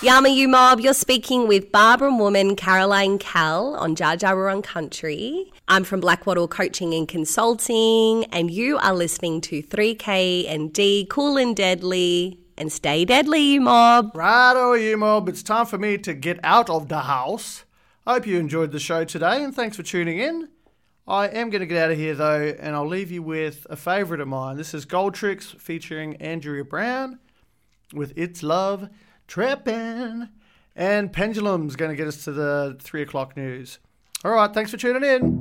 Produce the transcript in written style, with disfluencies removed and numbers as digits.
Yama You Mob, you're speaking with Barbara Woman Caroline Cal on Jar Jar Wurrung Country. I'm from Blackwattle Coaching and Consulting, and you are listening to 3K and D, Cool and Deadly, and stay deadly, you mob. Righto, you mob. It's time for me to get out of the house. I hope you enjoyed the show today, and thanks for tuning in. I am going to get out of here, though, and I'll leave you with a favourite of mine. This is Gold Tricks featuring Andrea Brown with It's Love Trippin'. And Pendulum's going to get us to the 3 o'clock news. All right, thanks for tuning in.